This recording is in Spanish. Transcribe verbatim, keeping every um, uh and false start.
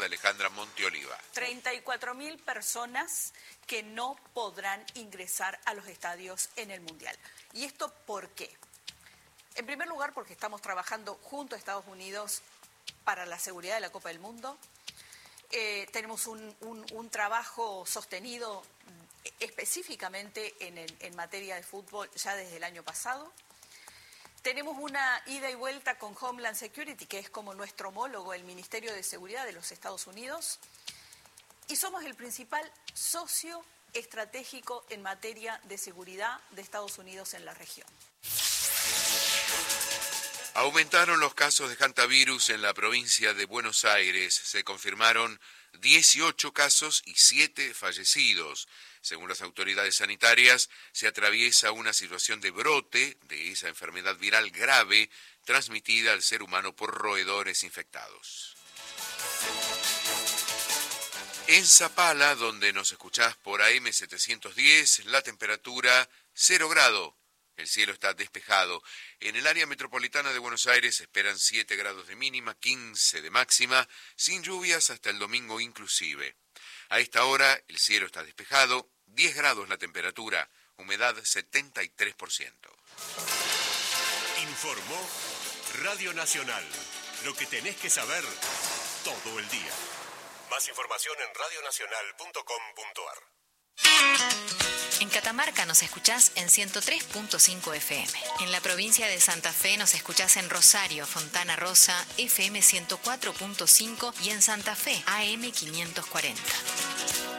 Alejandra Monteoliva. treinta y cuatro mil personas que no podrán ingresar a los estadios en el Mundial. ¿Y esto por qué? En primer lugar, porque estamos trabajando junto a Estados Unidos para la seguridad de la Copa del Mundo. Eh, tenemos un, un, un trabajo sostenido específicamente en, el, en materia de fútbol ya desde el año pasado. Tenemos una ida y vuelta con Homeland Security, que es como nuestro homólogo, el Ministerio de Seguridad de los Estados Unidos. Y somos el principal socio estratégico en materia de seguridad de Estados Unidos en la región. Aumentaron los casos de hantavirus en la provincia de Buenos Aires. Se confirmaron dieciocho casos y siete fallecidos. Según las autoridades sanitarias, se atraviesa una situación de brote de esa enfermedad viral grave transmitida al ser humano por roedores infectados. En Zapala, donde nos escuchás por A M setecientos diez, la temperatura cero grado. El cielo está despejado. En el área metropolitana de Buenos Aires se esperan siete grados de mínima, quince de máxima, sin lluvias hasta el domingo inclusive. A esta hora el cielo está despejado, diez grados la temperatura, humedad setenta y tres por ciento. Informó Radio Nacional. Lo que tenés que saber todo el día. Más información en radio nacional punto com punto a r. En Catamarca nos escuchás en ciento tres punto cinco F M. En la provincia de Santa Fe nos escuchás en Rosario, Fontana Rosa, F M ciento cuatro punto cinco y en Santa Fe, A M quinientos cuarenta.